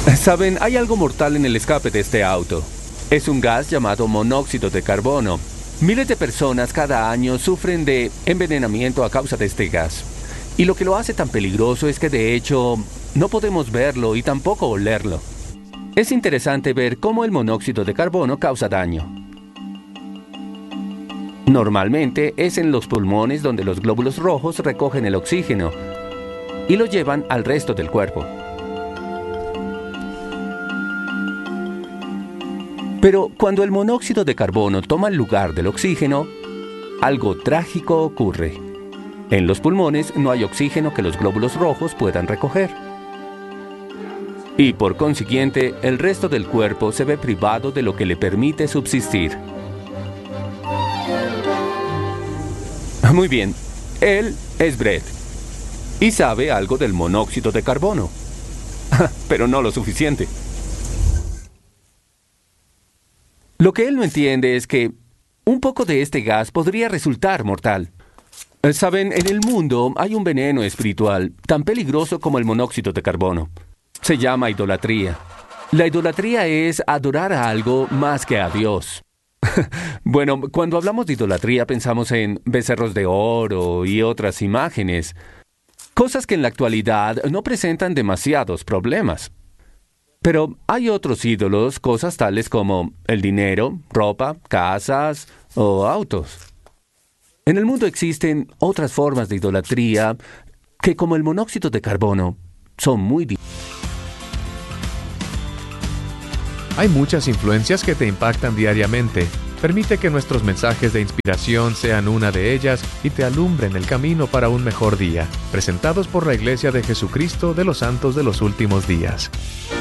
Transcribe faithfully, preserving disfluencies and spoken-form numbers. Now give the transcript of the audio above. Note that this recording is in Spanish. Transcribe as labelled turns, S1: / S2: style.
S1: Saben, hay algo mortal en el escape de este auto. Es un gas llamado monóxido de carbono. Miles de personas cada año sufren de envenenamiento a causa de este gas. Y lo que lo hace tan peligroso es que de hecho no podemos verlo y tampoco olerlo. Es interesante ver cómo el monóxido de carbono causa daño. Normalmente es en los pulmones donde los glóbulos rojos recogen el oxígeno y lo llevan al resto del cuerpo. Pero cuando el monóxido de carbono toma el lugar del oxígeno, algo trágico ocurre. En los pulmones no hay oxígeno que los glóbulos rojos puedan recoger. Y por consiguiente, el resto del cuerpo se ve privado de lo que le permite subsistir. Muy bien, él es Brett y sabe algo del monóxido de carbono, pero no lo suficiente. Lo que él no entiende es que un poco de este gas podría resultar mortal. Saben, en el mundo hay un veneno espiritual tan peligroso como el monóxido de carbono. Se llama idolatría. La idolatría es adorar a algo más que a Dios. Bueno, cuando hablamos de idolatría pensamos en becerros de oro y otras imágenes, cosas que en la actualidad no presentan demasiados problemas. Pero hay otros ídolos, cosas tales como el dinero, ropa, casas o autos. En el mundo existen otras formas de idolatría que, como el monóxido de carbono, son muy difíciles.
S2: Hay muchas influencias que te impactan diariamente. Permite que nuestros mensajes de inspiración sean una de ellas y te alumbren el camino para un mejor día. Presentados por la Iglesia de Jesucristo de los Santos de los Últimos Días.